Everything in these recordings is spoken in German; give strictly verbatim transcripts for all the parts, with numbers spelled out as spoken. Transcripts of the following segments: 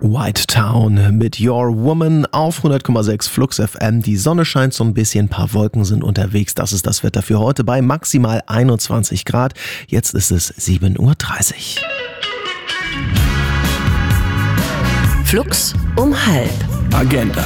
White Town mit Your Woman auf hundert Komma sechs Flux F M. Die Sonne scheint so ein bisschen, ein paar Wolken sind unterwegs. Das ist das Wetter für heute bei maximal einundzwanzig Grad. Jetzt ist es sieben Uhr dreißig. Flux um halb. Agenda.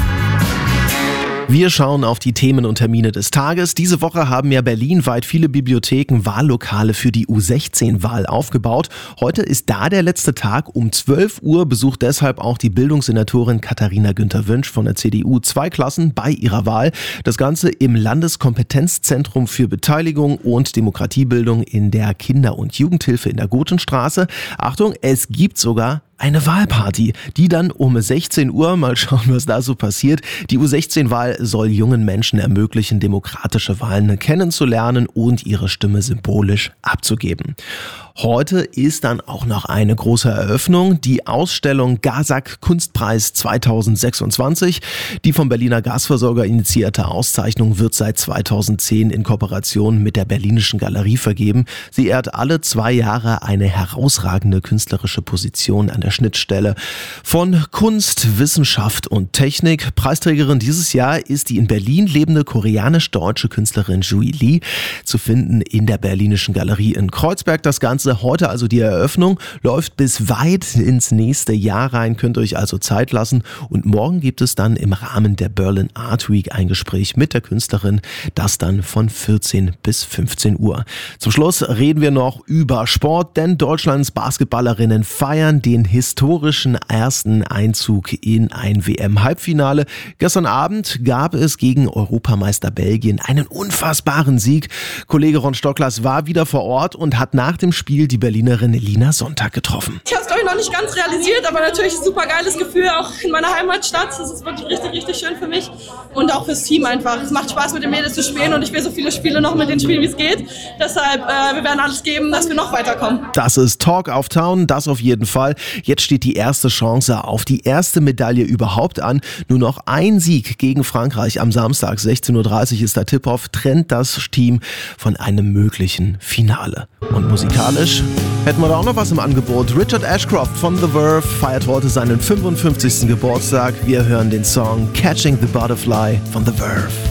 Wir schauen auf die Themen und Termine des Tages. Diese Woche haben ja berlinweit viele Bibliotheken Wahllokale für die U sechzehn Wahl aufgebaut. Heute ist da der letzte Tag. Um zwölf Uhr besucht deshalb auch die Bildungssenatorin Katharina Günther-Wünsch von der C D U zwei Klassen bei ihrer Wahl. Das Ganze im Landeskompetenzzentrum für Beteiligung und Demokratiebildung in der Kinder- und Jugendhilfe in der Gotenstraße. Achtung, es gibt sogar eine Wahlparty, die dann um sechzehn Uhr, mal schauen, was da so passiert. Die U sechzehn Wahl soll jungen Menschen ermöglichen, demokratische Wahlen kennenzulernen und ihre Stimme symbolisch abzugeben. Heute ist dann auch noch eine große Eröffnung, die Ausstellung Gasak Kunstpreis zweitausendsechsundzwanzig. Die vom Berliner Gasversorger initiierte Auszeichnung wird seit zweitausendzehn in Kooperation mit der Berlinischen Galerie vergeben. Sie ehrt alle zwei Jahre eine herausragende künstlerische Position an der Schnittstelle von Kunst, Wissenschaft und Technik. Preisträgerin dieses Jahr ist die in Berlin lebende koreanisch-deutsche Künstlerin Jui Lee, zu finden in der Berlinischen Galerie in Kreuzberg. Das Ganze heute also die Eröffnung, läuft bis weit ins nächste Jahr rein, könnt ihr euch also Zeit lassen. Und morgen gibt es dann im Rahmen der Berlin Art Week ein Gespräch mit der Künstlerin, das dann von vierzehn bis fünfzehn Uhr. Zum Schluss reden wir noch über Sport, denn Deutschlands Basketballerinnen feiern den historischen ersten Einzug in ein W M-Halbfinale. Gestern Abend gab es gegen Europameister Belgien einen unfassbaren Sieg. Kollege Ron Stocklers war wieder vor Ort und hat nach dem Spiel die Berlinerin Lina Sonntag getroffen. Ich habe es glaube ich noch nicht ganz realisiert, aber natürlich ein super geiles Gefühl, auch in meiner Heimatstadt. Das ist wirklich richtig, richtig schön für mich und auch fürs Team einfach. Es macht Spaß, mit den Mädels zu spielen und ich will so viele Spiele noch mit denen spielen, wie es geht. Deshalb, äh, wir werden alles geben, dass wir noch weiterkommen. Das ist Talk of Town, das auf jeden Fall. Jetzt steht die erste Chance auf die erste Medaille überhaupt an. Nur noch ein Sieg gegen Frankreich am Samstag, sechzehn Uhr dreißig ist der Tip-Off, trennt das Team von einem möglichen Finale. Und musikalisch hätten wir da auch noch was im Angebot. Richard Ashcroft von The Verve feiert heute seinen fünfundfünfzigsten Geburtstag. Wir hören den Song Catching the Butterfly von The Verve.